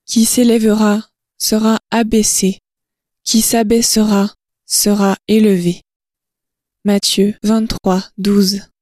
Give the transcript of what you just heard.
Qui s'élèvera sera abaissé, qui s'abaissera sera élevé. Matthieu 23, 12.